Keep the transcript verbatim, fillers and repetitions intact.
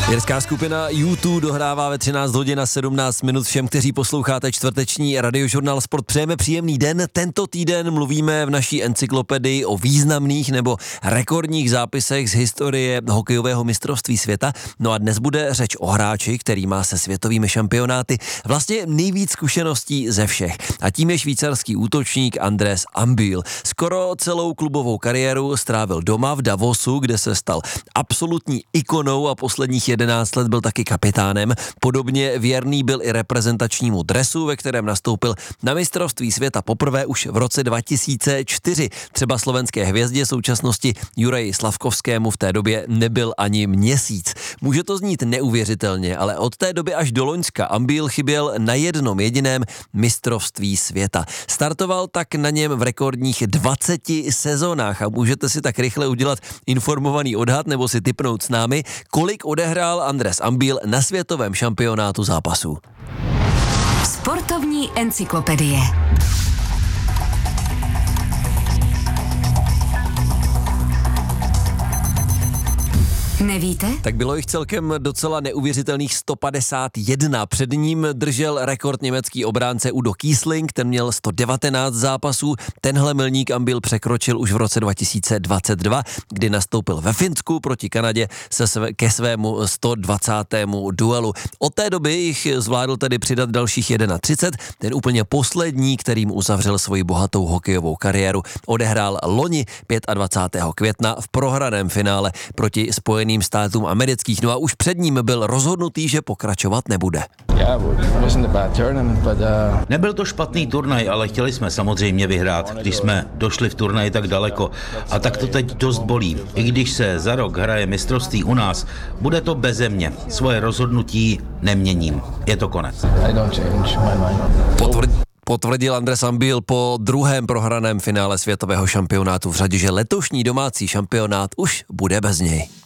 Irská skupina U dva dohrává ve třináct hodin a sedmnáct minut. Všem, kteří posloucháte čtvrteční radiožurnál Sport, přejeme příjemný den. Tento týden mluvíme v naší encyklopedii o významných nebo rekordních zápisech z historie hokejového mistrovství světa. No a dnes bude řeč o hráči, který má se světovými šampionáty vlastně nejvíc zkušeností ze všech. A tím je švýcarský útočník Andrés Anbühl. Skoro celou klubovou kariéru strávil doma v Davosu, kde se stal absolutní ikonou a posledních jedenáct let byl taky kapitánem. Podobně věrný byl i reprezentačnímu dresu, ve kterém nastoupil na mistrovství světa poprvé už v roce dva tisíce čtyři. Třeba slovenské hvězdě současnosti Juraji Slavkovskému v té době nebyl ani měsíc. Může to znít neuvěřitelně, ale od té doby až do loňska Anbühl chyběl na jednom jediném mistrovství světa. Startoval tak na něm v rekordních dvaceti sezónách a můžete si tak rychle udělat informovaný odhad nebo si tipnout s námi, kolik odehrál Andrés Anbühl na světovém šampionátu zápasů. Sportovní encyklopedie. Nevíte? Tak bylo jich celkem docela neuvěřitelných sto padesát jedna. Před ním držel rekord německý obránce Udo Kiesling, ten měl sto devatenáct zápasů. Tenhle milník Anbühl překročil už v roce dva tisíce dvacet dva, kdy nastoupil ve Finsku proti Kanadě se své, ke svému sto dvacátému duelu. Od té doby jich zvládl tedy přidat dalších třicet jedna. Ten úplně poslední, kterým uzavřel svoji bohatou hokejovou kariéru, odehrál loni dvacátého pátého května v prohraném finále proti Spojeným státům amerických. No a už před ním byl rozhodnutý, že pokračovat nebude. Nebyl to špatný turnaj, ale chtěli jsme samozřejmě vyhrát, když jsme došli v turnaji tak daleko. A tak to teď dost bolí. I když se za rok hraje mistrovství u nás, bude to beze mě. Svoje rozhodnutí neměním. Je to konec. Potvrdí Potvrdil Andrés Anbühl po druhém prohraném finále světového šampionátu v řadě, že letošní domácí šampionát už bude bez něj.